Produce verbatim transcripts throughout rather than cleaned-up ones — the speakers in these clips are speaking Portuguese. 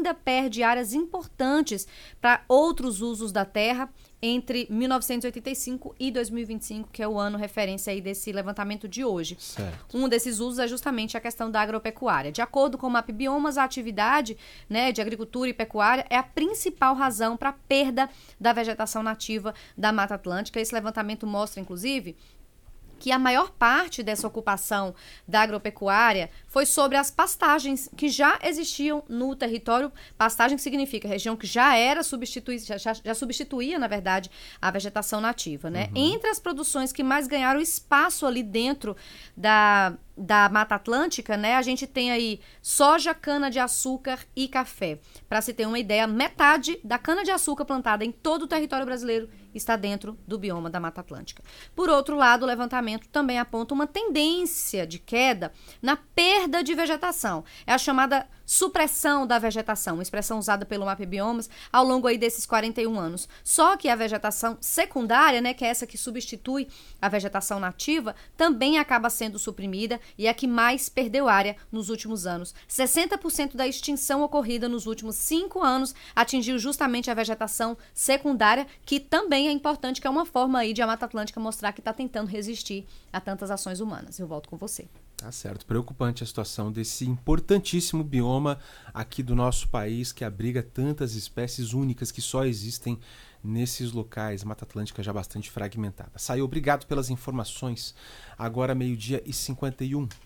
ainda perde áreas importantes para outros usos da terra entre mil novecentos e oitenta e cinco e dois mil e vinte e cinco, que é o ano referência aí desse levantamento de hoje. Certo. Um desses usos é justamente a questão da agropecuária. De acordo com o MapBiomas, a atividade, né, de agricultura e pecuária é a principal razão para a perda da vegetação nativa da Mata Atlântica. Esse levantamento mostra, inclusive, que a maior parte dessa ocupação da agropecuária foi sobre as pastagens que já existiam no território. Pastagem significa região que já era substituída, já, já, já substituía, na verdade, a vegetação nativa, né? Uhum. Entre as produções que mais ganharam espaço ali dentro da, da Mata Atlântica, né? A gente tem aí soja, cana-de-açúcar e café. Para se ter uma ideia, metade da cana-de-açúcar plantada em todo o território brasileiro está dentro do bioma da Mata Atlântica. Por outro lado, o levantamento também aponta uma tendência de queda na perda de vegetação. É a chamada supressão da vegetação, uma expressão usada pelo MapBiomas ao longo aí desses quarenta e um anos. Só que a vegetação secundária, né, que é essa que substitui a vegetação nativa, também acaba sendo suprimida e é a que mais perdeu área nos últimos anos. sessenta por cento da extinção ocorrida nos últimos cinco anos atingiu justamente a vegetação secundária, que também é importante, que é uma forma aí de a Mata Atlântica mostrar que está tentando resistir a tantas ações humanas. Eu volto com você. Tá certo. Preocupante a situação desse importantíssimo bioma aqui do nosso país, que abriga tantas espécies únicas que só existem nesses locais. Mata Atlântica já bastante fragmentada. Saiu, obrigado pelas informações. Agora meio-dia e cinquenta e um.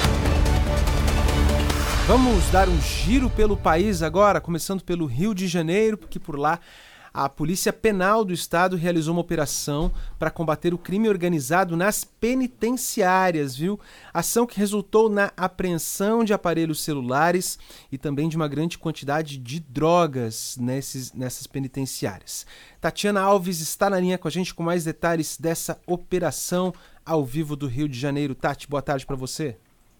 Vamos dar um giro pelo país agora, começando pelo Rio de Janeiro, porque por lá a Polícia Penal do Estado realizou uma operação para combater o crime organizado nas penitenciárias, viu? Ação que resultou na apreensão de aparelhos celulares e também de uma grande quantidade de drogas nesses, nessas penitenciárias. Tatiana Alves está na linha com a gente com mais detalhes dessa operação ao vivo do Rio de Janeiro. Tati, boa tarde para você.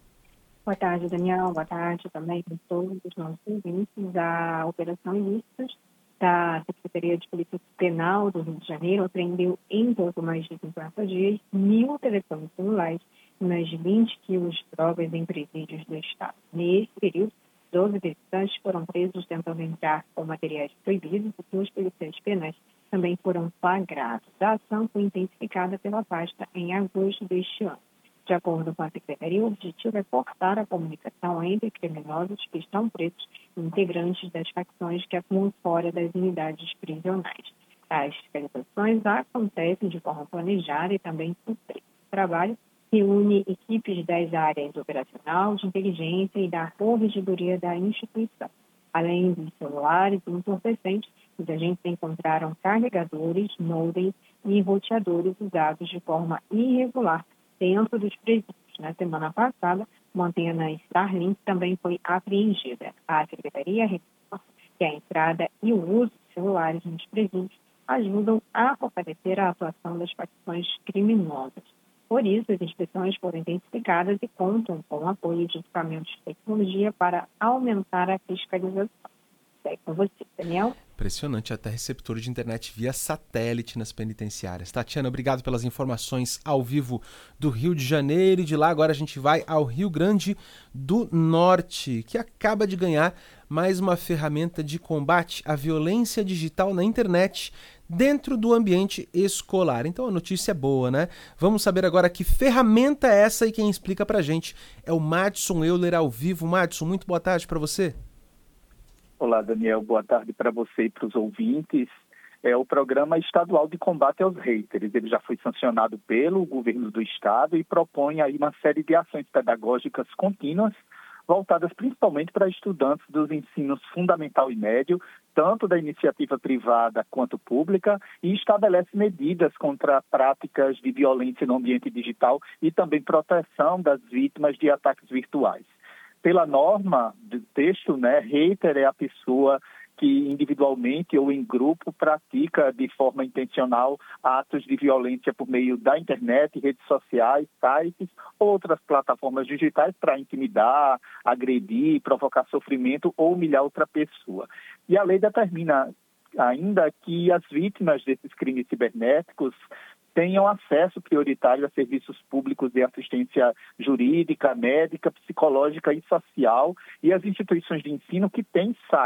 Boa tarde, Daniel. Boa tarde também para todos os nossos ouvintes. A Operação Ilícitas da Secretaria de Polícia Penal do Rio de Janeiro apreendeu em pouco mais de cinquenta dias mil telefones celulares e mais de vinte quilos de drogas em presídios do Estado. Nesse período, doze visitantes foram presos tentando entrar com materiais proibidos e dois policiais penais também foram flagrados. A ação foi intensificada pela pasta em agosto deste ano. De acordo com a Secretaria, o objetivo é cortar a comunicação entre criminosos que estão presos e integrantes das facções que atuam fora das unidades prisionais. As fiscalizações acontecem de forma planejada e também surpresa. O trabalho reúne equipes das áreas operacional, de inteligência e da corregedoria da instituição. Além dos celulares e entorpecentes, os agentes encontraram carregadores, modems e roteadores usados de forma irregular dentro dos presídios. Na semana passada, uma antena Starlink também foi apreendida. A Secretaria reforça que a entrada e o uso de celulares nos presídios ajudam a fortalecer a atuação das facções criminosas. Por isso, as inspeções foram intensificadas e contam com o apoio de equipamentos de tecnologia para aumentar a fiscalização. É com você, Daniel. Impressionante, até receptor de internet via satélite nas penitenciárias. Tatiana, obrigado pelas informações ao vivo do Rio de Janeiro. E de lá agora a gente vai ao Rio Grande do Norte, que acaba de ganhar mais uma ferramenta de combate à violência digital na internet dentro do ambiente escolar. Então a notícia é boa, né? Vamos saber agora que ferramenta é essa, e quem explica pra gente é o Madison Euler ao vivo. Madison, muito boa tarde para você. Olá, Daniel. Boa tarde para você e para os ouvintes. É o Programa Estadual de Combate aos Haters. Ele já foi sancionado pelo governo do estado e propõe aí uma série de ações pedagógicas contínuas, voltadas principalmente para estudantes dos ensinos fundamental e médio, tanto da iniciativa privada quanto pública, e estabelece medidas contra práticas de violência no ambiente digital e também proteção das vítimas de ataques virtuais. Pela norma do texto, né, hater é a pessoa que individualmente ou em grupo pratica de forma intencional atos de violência por meio da internet, redes sociais, sites ou outras plataformas digitais para intimidar, agredir, provocar sofrimento ou humilhar outra pessoa. E a lei determina ainda que as vítimas desses crimes cibernéticos tenham acesso prioritário a serviços públicos de assistência jurídica, médica, psicológica e social, e as instituições de ensino que têm